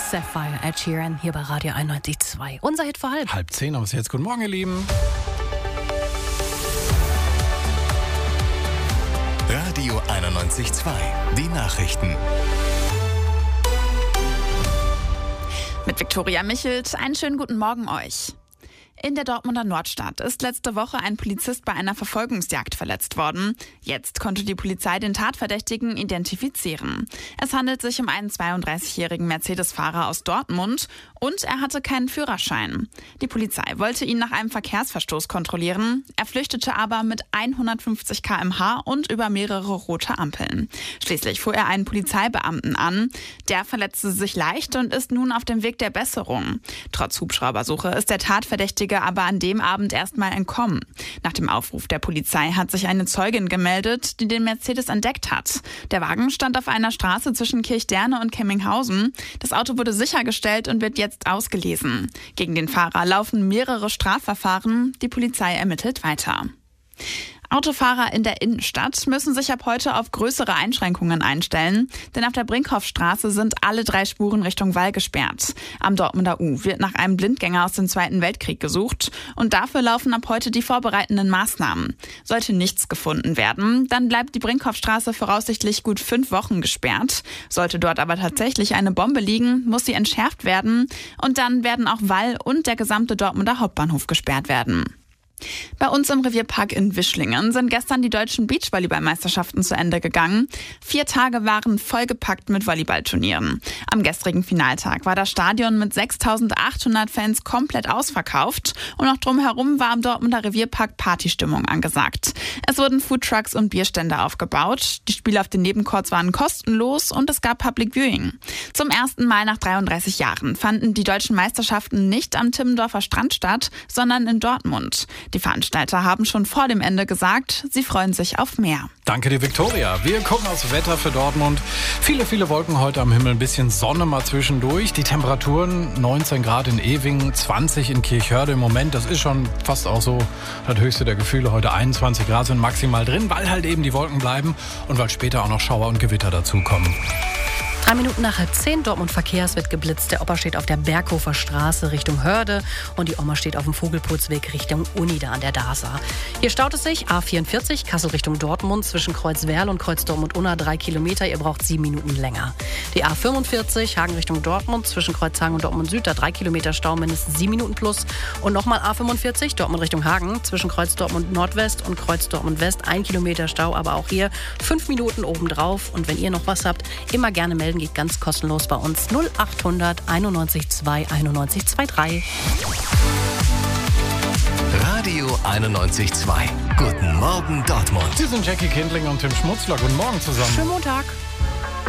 Sapphire, Ed Sheeran, hier bei Radio 91.2. Unser Hit vor halb. 9:30, aber jetzt guten Morgen, ihr Lieben. Radio 91.2, die Nachrichten. Mit Viktoria Michelt, einen schönen guten Morgen euch. In der Dortmunder Nordstadt ist letzte Woche ein Polizist bei einer Verfolgungsjagd verletzt worden. Jetzt konnte die Polizei den Tatverdächtigen identifizieren. Es handelt sich um einen 32-jährigen Mercedes-Fahrer aus Dortmund und er hatte keinen Führerschein. Die Polizei wollte ihn nach einem Verkehrsverstoß kontrollieren. Er flüchtete aber mit 150 km/h und über mehrere rote Ampeln. Schließlich fuhr er einen Polizeibeamten an. Der verletzte sich leicht und ist nun auf dem Weg der Besserung. Trotz Hubschraubersuche ist der Tatverdächtige aber an dem Abend erstmal entkommen. Nach dem Aufruf der Polizei hat sich eine Zeugin gemeldet, die den Mercedes entdeckt hat. Der Wagen stand auf einer Straße zwischen Kirchderne und Kemminghausen. Das Auto wurde sichergestellt und wird jetzt ausgelesen. Gegen den Fahrer laufen mehrere Strafverfahren. Die Polizei ermittelt weiter. Autofahrer in der Innenstadt müssen sich ab heute auf größere Einschränkungen einstellen, denn auf der Brinkhoffstraße sind alle 3 Spuren Richtung Wall gesperrt. Am Dortmunder U wird nach einem Blindgänger aus dem Zweiten Weltkrieg gesucht und dafür laufen ab heute die vorbereitenden Maßnahmen. Sollte nichts gefunden werden, dann bleibt die Brinkhoffstraße voraussichtlich gut 5 Wochen gesperrt. Sollte dort aber tatsächlich eine Bombe liegen, muss sie entschärft werden und dann werden auch Wall und der gesamte Dortmunder Hauptbahnhof gesperrt werden. Bei uns im Revierpark in Wischlingen sind gestern die deutschen Beachvolleyballmeisterschaften zu Ende gegangen. 4 Tage waren vollgepackt mit Volleyballturnieren. Am gestrigen Finaltag war das Stadion mit 6.800 Fans komplett ausverkauft und auch drumherum war am Dortmunder Revierpark Partystimmung angesagt. Es wurden Foodtrucks und Bierstände aufgebaut. Die Spiele auf den Nebencourts waren kostenlos und es gab Public Viewing. Zum ersten Mal nach 33 Jahren fanden die deutschen Meisterschaften nicht am Timmendorfer Strand statt, sondern in Dortmund. Die Veranstalter haben schon vor dem Ende gesagt, sie freuen sich auf mehr. Danke dir, Viktoria. Wir gucken aufs Wetter für Dortmund. Viele Wolken heute am Himmel, ein bisschen Sonne mal zwischendurch. Die Temperaturen 19 Grad in Ewing, 20 in Kirchhörde im Moment. Das ist schon fast auch so das höchste der Gefühle. Heute 21 Grad sind maximal drin, weil halt eben die Wolken bleiben und weil später auch noch Schauer und Gewitter dazukommen. 3 Minuten nach 9:30, Dortmund Verkehr, es wird geblitzt. Der Opa steht auf der Berghofer Straße Richtung Hörde und die Oma steht auf dem Vogelputzweg Richtung Uni da an der DASA. Hier staut es sich, A44, Kassel Richtung Dortmund, zwischen Kreuzwerl und Kreuz Dortmund-Unna 3 Kilometer, ihr braucht 7 Minuten länger. Die A45, Hagen Richtung Dortmund, zwischen Kreuzhagen und Dortmund Süd, da 3 Kilometer Stau, mindestens 7 Minuten plus. Und nochmal A45, Dortmund Richtung Hagen, zwischen Kreuz Dortmund Nordwest und Kreuz Dortmund West, 1 Kilometer Stau, aber auch hier 5 Minuten obendrauf. Und wenn ihr noch was habt, immer gerne melden, geht ganz kostenlos bei uns 0800 91 2 91 23. Radio 91.2. Guten Morgen Dortmund. Wir sind Jackie Kindling und Tim Schmutzler. Guten Morgen zusammen. Schönen Montag.